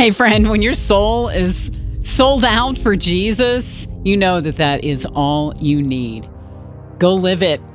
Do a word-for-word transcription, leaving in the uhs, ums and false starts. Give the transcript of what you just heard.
Hey, friend, when your soul is sold out for Jesus, you know that that is all you need. Go live it.